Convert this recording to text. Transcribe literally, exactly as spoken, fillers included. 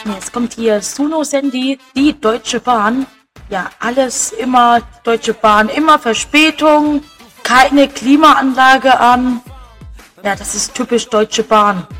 Jetzt kommt hier Suno Sandy, die Deutsche Bahn. Ja, alles immer Deutsche Bahn, immer Verspätung, keine Klimaanlage an. Ja, das ist typisch Deutsche Bahn.